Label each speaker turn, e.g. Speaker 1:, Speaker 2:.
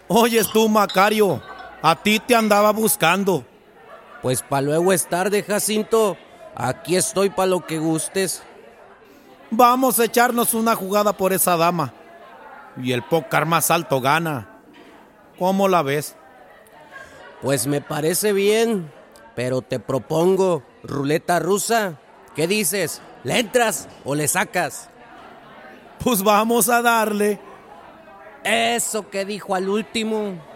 Speaker 1: Oyes tú, Macario, a ti te andaba buscando.
Speaker 2: Pues pa' luego es tarde, Jacinto. Aquí estoy pa' lo que gustes.
Speaker 1: Vamos a echarnos una jugada por esa dama. Y el pócar más alto gana. ¿Cómo la ves?
Speaker 2: Pues me parece bien, pero te propongo ruleta rusa. ¿Qué dices? ¿Le entras o le sacas?
Speaker 1: Pues vamos a darle.
Speaker 2: Eso que dijo al último.